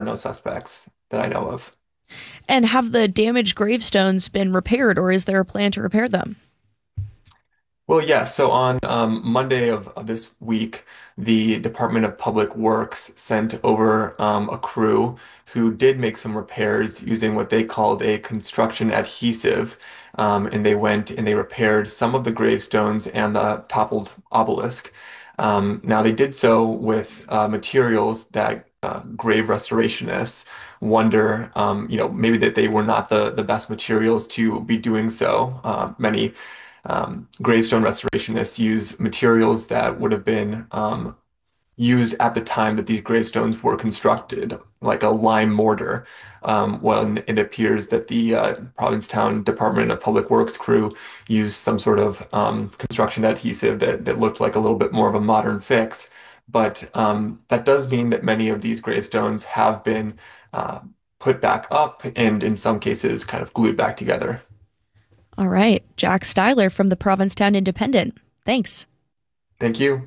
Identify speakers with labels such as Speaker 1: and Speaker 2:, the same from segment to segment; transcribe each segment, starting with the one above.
Speaker 1: no suspects that I know of.
Speaker 2: And have the damaged gravestones been repaired, or is there a plan to repair them?
Speaker 1: Well, yeah. So on Monday of this week, the Department of Public Works sent over a crew who did make some repairs using what they called a construction adhesive. And they went and they repaired some of the gravestones and the toppled obelisk. Now, they did so with materials that grave restorationists wonder, maybe that they were not the best materials to be doing so. Many gravestone restorationists use materials that would have been used at the time that these gravestones were constructed, like a lime mortar. When it appears that the Provincetown Department of Public Works crew used some sort of construction adhesive that looked like a little bit more of a modern fix. But that does mean that many of these gravestones have been put back up and in some cases kind of glued back together.
Speaker 2: All right. Jack Styler from the Provincetown Independent. Thanks.
Speaker 1: Thank you.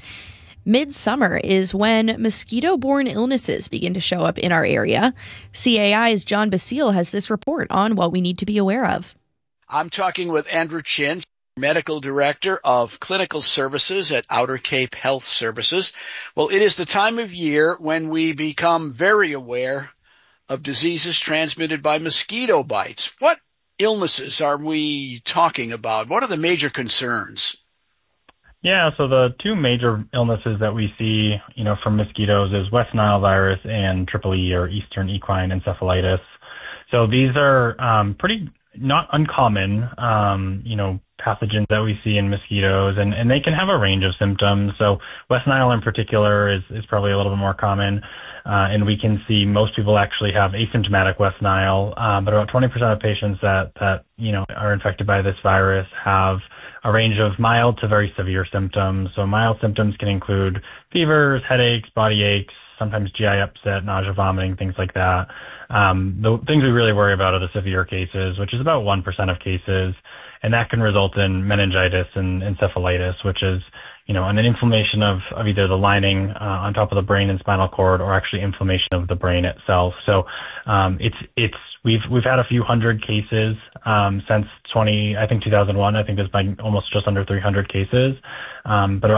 Speaker 2: Midsummer is when mosquito borne illnesses begin to show up in our area. CAI's John Basile has this report on what we need to be aware of.
Speaker 3: I'm talking with Andrew Chin, Medical Director of Clinical Services at Outer Cape Health Services. Well, it is the time of year when we become very aware of diseases transmitted by mosquito bites. What illnesses are we talking about? What are the major concerns?
Speaker 4: Yeah, so the two major illnesses that we see, from mosquitoes is West Nile virus and Triple E or Eastern equine encephalitis. So these are pretty not uncommon, pathogens that we see in mosquitoes, and they can have a range of symptoms. So West Nile in particular is probably a little bit more common, and we can see most people actually have asymptomatic West Nile, but about 20% of patients that are infected by this virus have a range of mild to very severe symptoms. So mild symptoms can include fevers, headaches, body aches, sometimes GI upset, nausea, vomiting, things like that. The things we really worry about are the severe cases, which is about 1% of cases, and that can result in meningitis and encephalitis, which is, an inflammation of either the lining on top of the brain and spinal cord, or actually inflammation of the brain itself. So we've had a few hundred cases since 2001. I think there's been almost just under 300 cases, but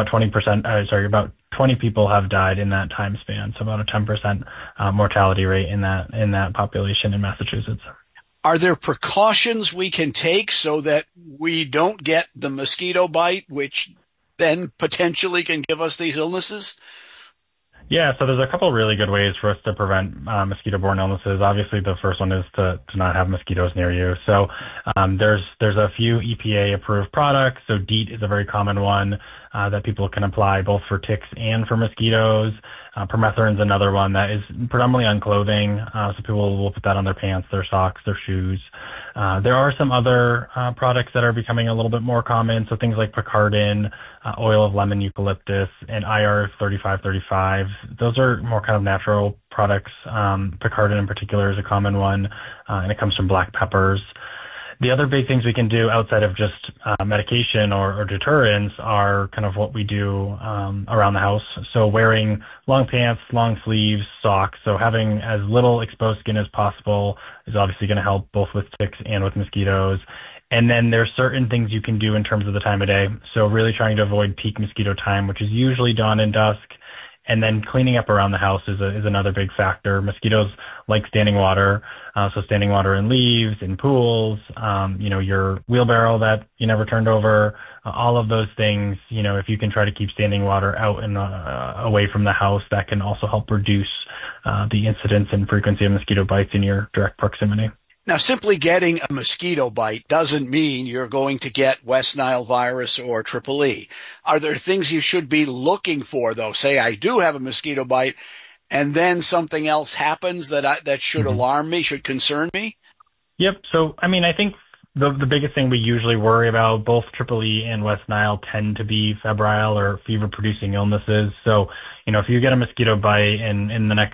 Speaker 4: about 20 people have died in that time span. So about a 10% mortality rate in that population in Massachusetts.
Speaker 3: Are there precautions we can take so that we don't get the mosquito bite, which then potentially can give us these illnesses?
Speaker 4: Yeah, so there's a couple really good ways for us to prevent mosquito-borne illnesses. Obviously, the first one is to not have mosquitoes near you. So there's a few EPA-approved products. So DEET is a very common one that people can apply both for ticks and for mosquitoes. Permethrin is another one that is predominantly on clothing, so people will put that on their pants, their socks, their shoes. There are some other products that are becoming a little bit more common, so things like Picardin, oil of lemon eucalyptus, and IR 3535. Those are more kind of natural products. Picardin in particular is a common one, and it comes from black peppers. The other big things we can do outside of just medication or deterrents are kind of what we do around the house. So wearing long pants, long sleeves, socks. So having as little exposed skin as possible is obviously going to help both with ticks and with mosquitoes. And then there's certain things you can do in terms of the time of day. So really trying to avoid peak mosquito time, which is usually dawn and dusk. And then cleaning up around the house is another big factor. Mosquitoes like standing water, so standing water in leaves, in pools, your wheelbarrow that you never turned over, all of those things. If you can try to keep standing water out and away from the house, that can also help reduce the incidence and frequency of mosquito bites in your direct proximity.
Speaker 3: Now, simply getting a mosquito bite doesn't mean you're going to get West Nile virus or Triple E. Are there things you should be looking for, though? Say I do have a mosquito bite, and then something else happens that should alarm me, should concern me?
Speaker 4: Yep. So, I think the biggest thing we usually worry about, both Triple E and West Nile tend to be febrile or fever-producing illnesses. So, if you get a mosquito bite and in the next,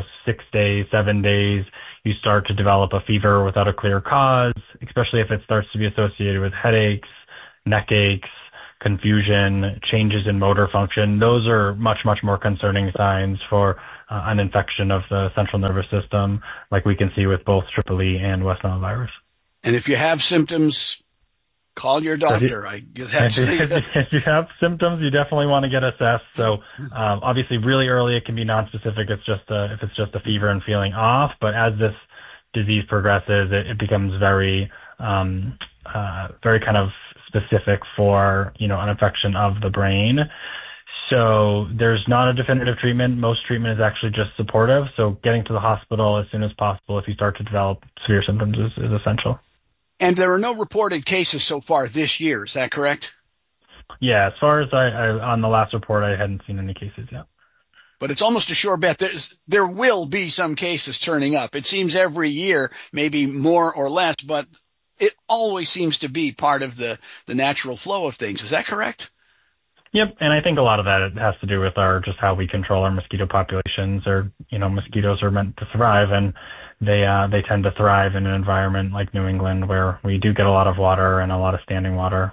Speaker 4: 6 days, 7 days, you start to develop a fever without a clear cause, especially if it starts to be associated with headaches, neck aches, confusion, changes in motor function. Those are much, much more concerning signs for an infection of the central nervous system, like we can see with both Triple E and West Nile virus.
Speaker 3: And if you have symptoms, call your doctor.
Speaker 4: If you have symptoms, you definitely want to get assessed. So obviously, really early, it can be nonspecific. If it's just a fever and feeling off. But as this disease progresses, it becomes very kind of specific for an infection of the brain. So there's not a definitive treatment. Most treatment is actually just supportive. So getting to the hospital as soon as possible if you start to develop severe symptoms is essential.
Speaker 3: And there are no reported cases so far this year. Is that correct?
Speaker 4: Yeah, as far as I on the last report, I hadn't seen any cases yet.
Speaker 3: But it's almost a sure bet there will be some cases turning up. It seems every year, maybe more or less, but it always seems to be part of the natural flow of things. Is that correct?
Speaker 4: Yep, and I think a lot of that has to do with just how we control our mosquito populations. Mosquitoes are meant to thrive, and they tend to thrive in an environment like New England where we do get a lot of water and a lot of standing water.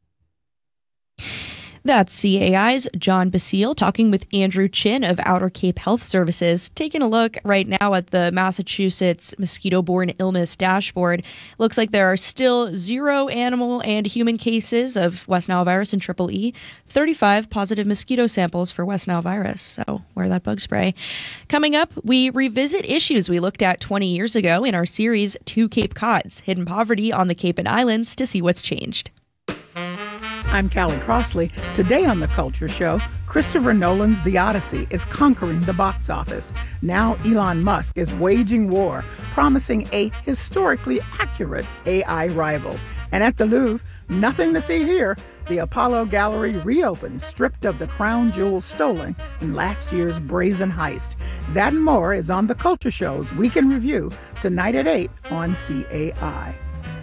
Speaker 2: That's CAI's John Basile talking with Andrew Chin of Outer Cape Health Services, taking a look right now at the Massachusetts mosquito-borne illness dashboard. Looks like there are still 0 animal and human cases of West Nile virus and Triple E, 35 positive mosquito samples for West Nile virus. So wear that bug spray. Coming up, we revisit issues we looked at 20 years ago in our series Two Cape Cods, Hidden Poverty on the Cape and Islands, to see what's changed.
Speaker 5: I'm Callie Crossley. Today on The Culture Show, Christopher Nolan's The Odyssey is conquering the box office. Now Elon Musk is waging war, promising a historically accurate AI rival. And at the Louvre, nothing to see here. The Apollo Gallery reopens, stripped of the crown jewels stolen in last year's brazen heist. That and more is on The Culture Show's Week in Review, tonight at 8 on CAI.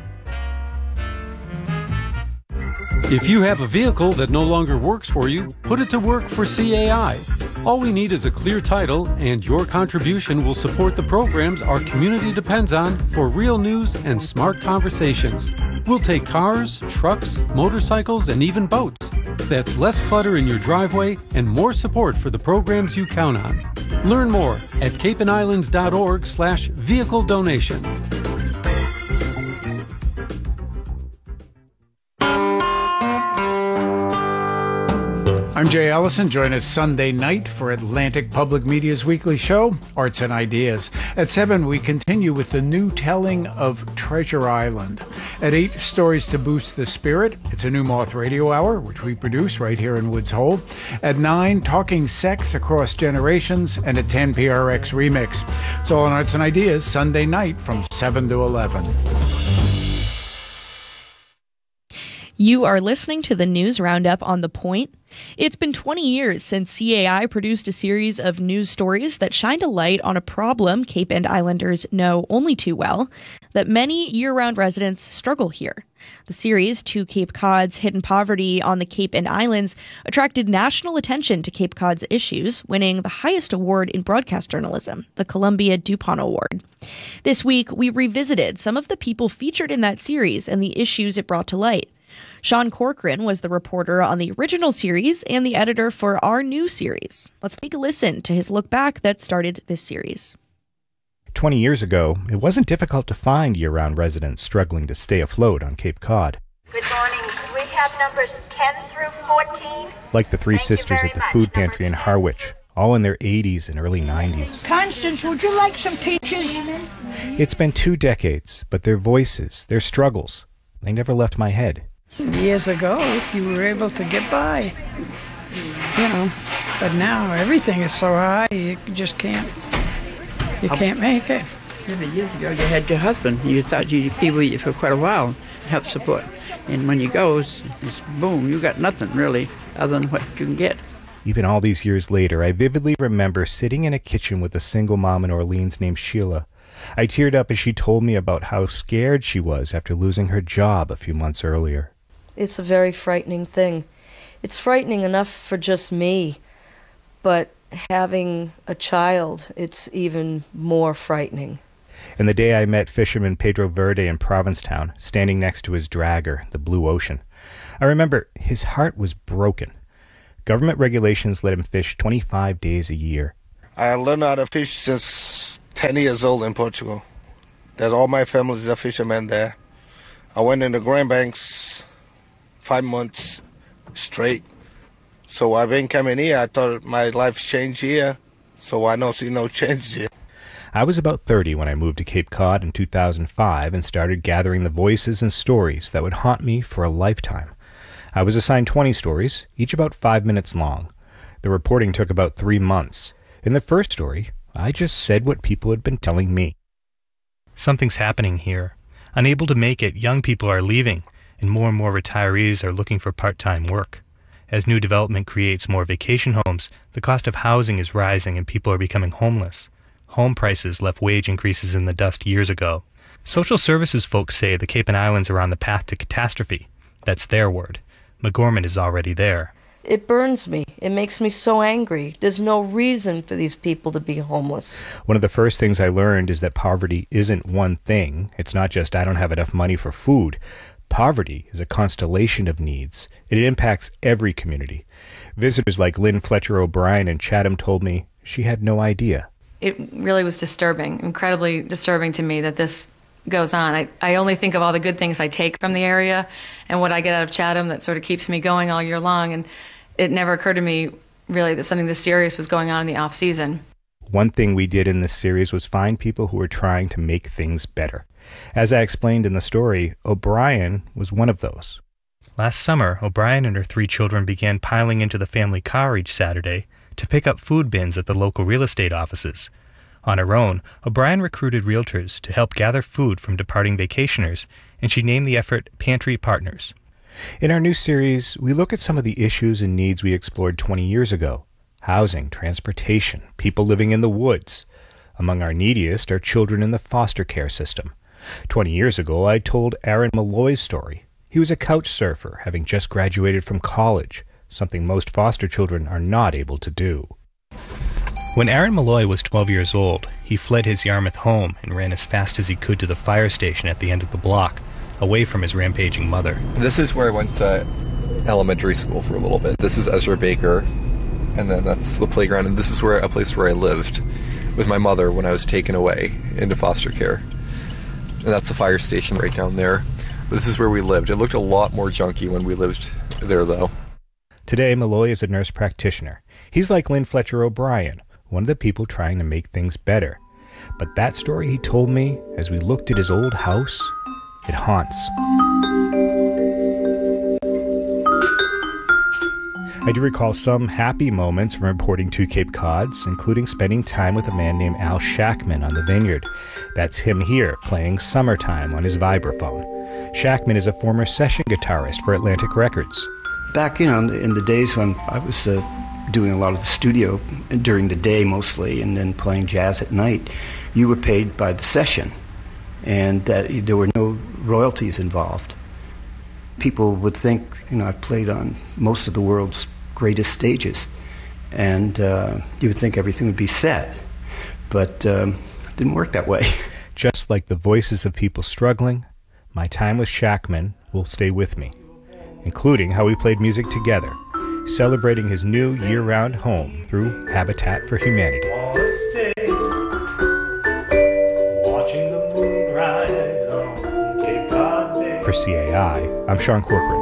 Speaker 6: If you have a vehicle that no longer works for you, put it to work for CAI. All we need is a clear title, and your contribution will support the programs our community depends on for real news and smart conversations. We'll take cars, trucks, motorcycles, and even boats. That's less clutter in your driveway and more support for the programs you count on. Learn more at capeandislands.org/vehicle donation.
Speaker 7: I'm Jay Allison. Join us Sunday night for Atlantic Public Media's weekly show, Arts and Ideas. At 7, we continue with the new telling of Treasure Island. At 8, Stories to Boost the Spirit. It's a new Moth Radio Hour, which we produce right here in Woods Hole. At 9, Talking Sex Across Generations. And at 10, PRX Remix. It's all on Arts and Ideas, Sunday night from 7 to 11.
Speaker 2: You are listening to the News Roundup on The Point. It's been 20 years since CAI produced a series of news stories that shined a light on a problem Cape and Islanders know only too well, that many year-round residents struggle here. The series, Two Cape Cods, Hidden Poverty on the Cape and Islands, attracted national attention to Cape Cod's issues, winning the highest award in broadcast journalism, the Columbia DuPont Award. This week, we revisited some of the people featured in that series and the issues it brought to light. Sean Corcoran was the reporter on the original series and the editor for our new series. Let's take a listen to his look back that started this series.
Speaker 8: 20 years ago, it wasn't difficult to find year-round residents struggling to stay afloat on Cape Cod.
Speaker 9: Good morning. We have numbers 10 through 14.
Speaker 8: Like the three sisters at the food pantry in Harwich, all in their 80s and early 90s.
Speaker 10: Constance, would you like some peaches?
Speaker 8: It's been 2 decades, but their voices, their struggles, they never left my head.
Speaker 10: Years ago, you were able to get by, but now everything is so high, you just can't make it.
Speaker 11: 7 years ago, you had your husband. You thought you'd be with you for quite a while, help support. And when you go, it's boom, you got nothing really other than what you can get.
Speaker 8: Even all these years later, I vividly remember sitting in a kitchen with a single mom in Orleans named Sheila. I teared up as she told me about how scared she was after losing her job a few months earlier.
Speaker 12: It's a very frightening thing. It's frightening enough for just me, but having a child, it's even more frightening.
Speaker 8: And the day I met fisherman Pedro Verde in Provincetown, standing next to his dragger, the Blue Ocean, I remember his heart was broken. Government regulations let him fish 25 days a year.
Speaker 13: I learned how to fish since 10 years old in Portugal. There's all my family is a fisherman there. I went in the Grand Banks 5 months straight. So I've been coming here. I thought my life changed here, so I don't see no change here.
Speaker 8: I was about 30 when I moved to Cape Cod in 2005 and started gathering the voices and stories that would haunt me for a lifetime. I was assigned 20 stories, each about 5 minutes long. The reporting took about 3 months. In the first story, I just said what people had been telling me.
Speaker 14: Something's happening here. Unable to make it, young people are leaving, and more retirees are looking for part-time work. As new development creates more vacation homes, the cost of housing is rising and people are becoming homeless. Home prices left wage increases in the dust years ago. Social services folks say the Cape and Islands are on the path to catastrophe. That's their word. McGorman is already there.
Speaker 12: It burns me. It makes me so angry. There's no reason for these people to be homeless.
Speaker 8: One of the first things I learned is that poverty isn't one thing. It's not just I don't have enough money for food. Poverty is a constellation of needs. It impacts every community. Visitors like Lynn Fletcher O'Brien in Chatham told me she had no idea.
Speaker 15: It really was disturbing, incredibly disturbing to me that this goes on. I only think of all the good things I take from the area and what I get out of Chatham that sort of keeps me going all year long, and it never occurred to me really that something this serious was going on in the off-season.
Speaker 8: One thing we did in this series was find people who were trying to make things better. As I explained in the story, O'Brien was one of those.
Speaker 14: Last summer, O'Brien and her 3 children began piling into the family car each Saturday to pick up food bins at the local real estate offices. On her own, O'Brien recruited realtors to help gather food from departing vacationers, and she named the effort Pantry Partners.
Speaker 8: In our new series, we look at some of the issues and needs we explored 20 years ago. Housing, transportation, people living in the woods. Among our neediest are children in the foster care system. 20 years ago, I told Aaron Malloy's story. He was a couch surfer, having just graduated from college, something most foster children are not able to do.
Speaker 14: When Aaron Malloy was 12 years old, he fled his Yarmouth home and ran as fast as he could to the fire station at the end of the block, away from his rampaging mother.
Speaker 16: This is where I went to elementary school for a little bit. This is Ezra Baker, and then that's the playground, and this is where a place where I lived with my mother when I was taken away into foster care. And that's the fire station right down there. But this is where we lived. It looked a lot more junky when we lived there, though.
Speaker 8: Today, Malloy is a nurse practitioner. He's like Lynn Fletcher O'Brien, one of the people trying to make things better. But that story he told me, as we looked at his old house, it haunts. I do recall some happy moments from reporting to Cape Cods, including spending time with a man named Al Shackman on the vineyard. That's him here, playing Summertime on his vibraphone. Shackman is a former session guitarist for Atlantic Records.
Speaker 17: Back, in the days when I was doing a lot of the studio during the day mostly, and then playing jazz at night, you were paid by the session, and that there were no royalties involved. People would think, I've played on most of the world's greatest stages, and you would think everything would be set, but it didn't work that way.
Speaker 8: Just like the voices of people struggling, my time with Shackman will stay with me, including how we played music together, celebrating his new year-round home through Habitat for Humanity. For CAI, I'm Sean Corcoran.